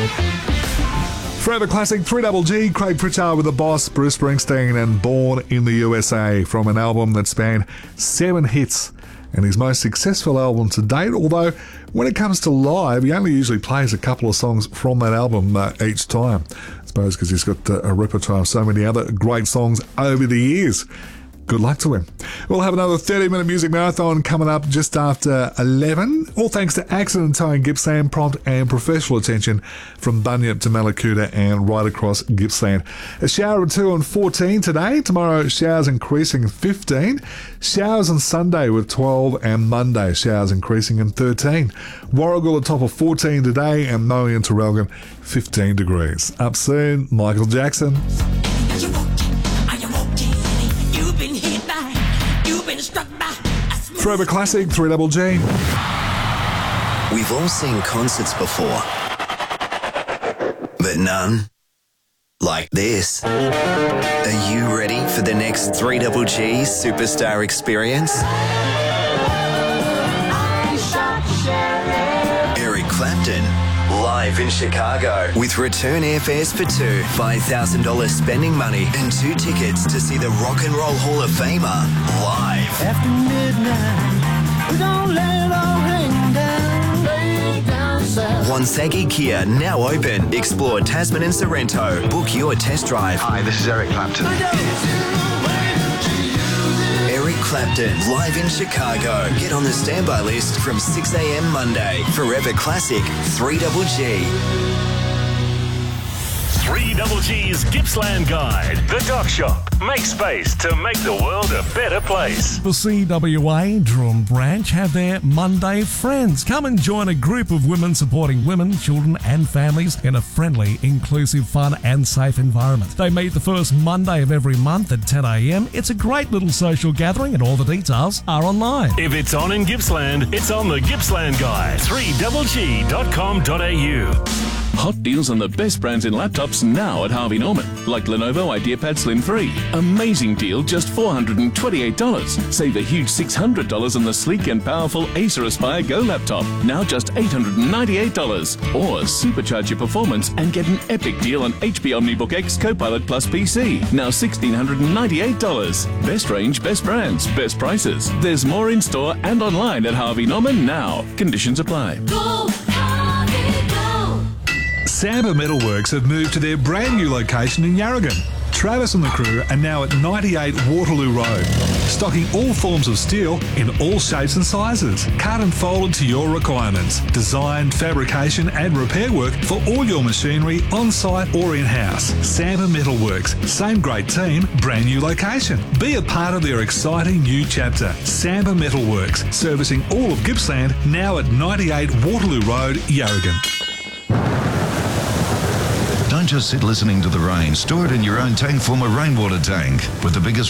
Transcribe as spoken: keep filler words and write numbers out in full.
Forever classic, three double G, Craig Pritchard with The Boss, Bruce Springsteen and Born in the U S A from an album that spanned seven hits and his most successful album to date, although when it comes to live, he only usually plays a couple of songs from that album uh, each time. I suppose because he's got uh, a repertoire of so many other great songs over the years. Good luck to him. We'll have another thirty minute music marathon coming up just after eleven. All thanks to Accident Towing Gippsland, prompt and professional attention from Bunyip to Mallacoota and right across Gippsland. A shower or two on fourteen today. Tomorrow, showers increasing fifteen. Showers on Sunday with twelve, and Monday, showers increasing in thirteen. Warragul a top of fourteen today, and Moe and Traralgon, fifteen degrees. Up soon, Michael Jackson. Forever classic, three double G. We've all seen concerts before, but none like this. Are you ready for the next three double G superstar experience? Eric Clapton, live in Chicago, with return airfares for two, five thousand dollars spending money, and two tickets to see the Rock and Roll Hall of Famer live. After midnight, we don't let it all hang down, lay down south. Wonsagi Kia now open. Explore Tasman and Sorrento. Book your test drive. Hi, this is Eric Clapton. Eric Clapton, live in Chicago. Get on the standby list from six a.m. Monday. Forever Classic, three double G. three double G's Gippsland Guide. The Dock Shop. Make space to make the world a better place. The C W A Droom branch have their Monday Friends. Come and join a group of women supporting women, children and families in a friendly, inclusive, fun and safe environment. They meet the first Monday of every month at ten a.m. It's a great little social gathering and all the details are online. If it's on in Gippsland, it's on the Gippsland Guide. three double G dot com dot a u. Hot deals on the best brands in laptops now at Harvey Norman, like Lenovo IdeaPad Slim three. Amazing deal, just four hundred twenty-eight dollars. Save a huge six hundred dollars on the sleek and powerful Acer Aspire Go laptop, now just eight hundred ninety-eight dollars. Or supercharge your performance and get an epic deal on H P OmniBook X Copilot Plus P C, now one thousand six hundred ninety-eight dollars. Best range, best brands, best prices. There's more in store and online at Harvey Norman now. Conditions apply. Go, Harvey, go. Samba Metalworks have moved to their brand new location in Yarragon. Travis and the crew are now at ninety-eight Waterloo Road, stocking all forms of steel in all shapes and sizes, cut and folded to your requirements. Design, fabrication and repair work for all your machinery on-site or in-house. Samba Metalworks, same great team, brand new location. Be a part of their exciting new chapter. Samba Metalworks, servicing all of Gippsland, now at ninety-eight Waterloo Road, Yarragon. Don't just sit listening to the rain. Store it in your own tank form a rainwater tank with the biggest